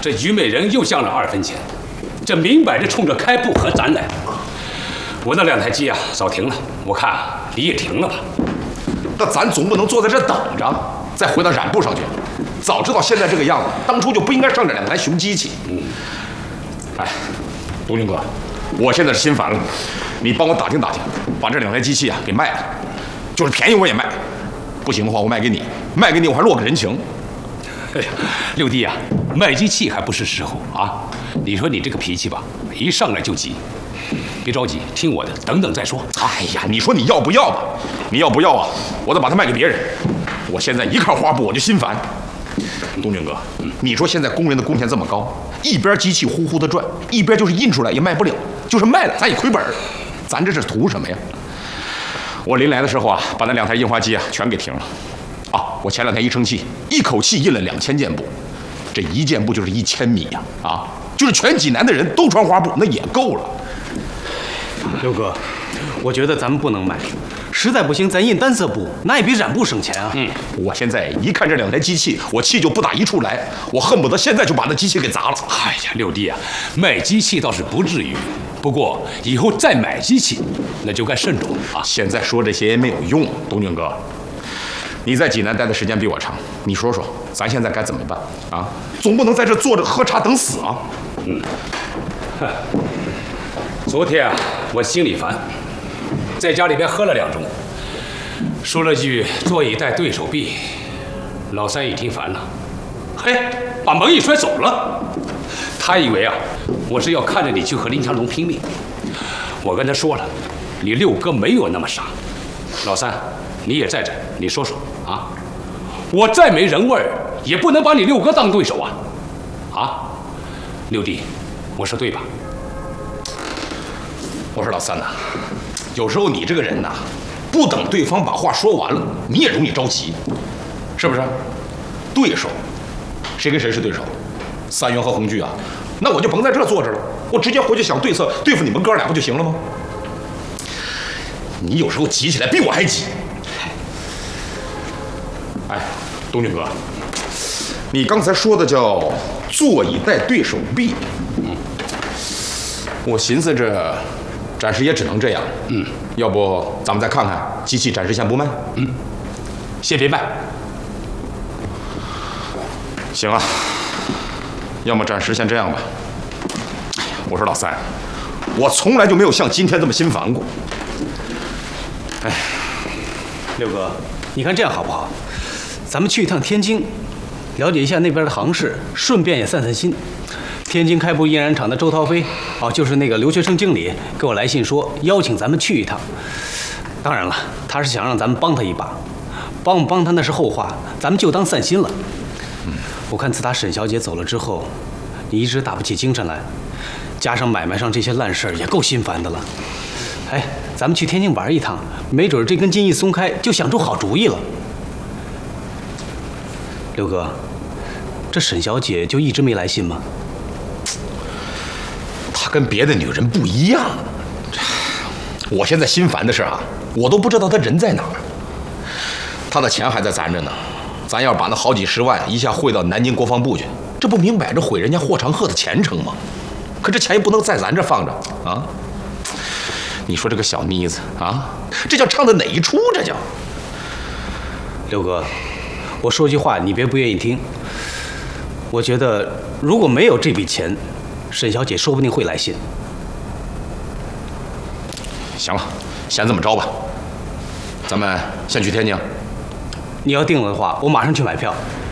这虞美人又降了2分钱，这明摆着冲着开不和咱来。我那2台机啊，早停了，我看你也停了吧。 那咱总不能坐在这等着，再回到染布上去。早知道现在这个样子，当初就不应该上这2台熊机器。哎，东军哥，我现在是心烦了，你帮我打听打听，把这2台机器啊给卖了，就是便宜我也卖。不行的话，我卖给你，卖给你我还落个人情。 哎呀，六弟啊，卖机器还不是时候啊！你说你这个脾气吧，一上来就急。别着急，听我的，等等再说。 哎呀，你说你要不要吧？你要不要啊？我得把它卖给别人。我现在一看花布我就心烦。东军哥，你说现在工人的工钱这么高，一边机器呼呼的转，一边就是印出来也卖不了，就是卖了咱也亏本，咱这是图什么呀？我临来的时候啊，把那2台印花机啊全给停了。啊，我前2天一生气，一口气印了2000件布，这1件布就是1000米呀！啊，就是全济南的人都穿花布，那也够了。 刘哥，我觉得咱们不能买，实在不行咱印单色布，那也比染布省钱啊。 我现在一看这2台机器，我气就不打一处来，我恨不得现在就把那机器给砸了。 哎呀，六弟啊，卖机器倒是不至于，不过以后再买机器，那就该慎重了啊。 现在说这些也没有用，东军哥。你在济南待的时间比我长，你说说，咱现在该怎么办啊？总不能在这坐着喝茶等死啊！ 昨天啊，我心里烦，在家里边喝了2盅，说了句“坐以待对手毙”，老三一听烦了，嘿，把门一摔走了。他以为啊，我是要看着你去和林强龙拼命。我跟他说了，你六哥没有那么傻。老三，你也在这，你说说啊，我再没人味儿，也不能把你六哥当对手啊！啊，六弟，我说对吧？ 我说老三呐，有时候你这个人呐，不等对方把话说完了，你也容易着急，是不是？对手，谁跟谁是对手？三元和红炬啊，那我就甭在这坐着了，我直接回去想对策对付你们哥俩不就行了吗？你有时候急起来比我还急。哎，东军哥，你刚才说的叫坐以待对手毙，我寻思着。暂时也只能这样。要不咱们再看看，机器暂时先不卖。 先别卖。 行啊，要么暂时先这样吧。我说老三，我从来就没有像今天这么心烦过。哎， 六哥，你看这样好不好？咱们去一趟天津，了解一下那边的行市，顺便也散散心。天津开布印染厂的周涛飞，就是那个留学生经理，给我来信说邀请咱们去一趟。当然了，他是想让咱们帮他一把，帮不帮他那是后话，咱们就当散心了。我看自打沈小姐走了之后，你一直打不起精神来，加上买卖上这些烂事儿，也够心烦的了。哎，咱们去天津玩一趟，没准这根筋一松开，就想出好主意了。六哥，这沈小姐就一直没来信吗？ 她跟别的女人不一样。我现在心烦的是啊，我都不知道她人在哪儿。她的钱还在咱这呢，咱要把那好几十万一下汇到南京国防部去，这不明摆着毁人家霍长鹤的前程吗？可这钱也不能在咱这放着啊！你说这个小妮子啊，这叫唱的哪一出？这叫六哥，我说句话，你别不愿意听。我觉得如果没有这笔钱，沈小姐说不定会来信。 行了，先这么着吧。咱们先去天津。 你要定了的话，我马上去买票。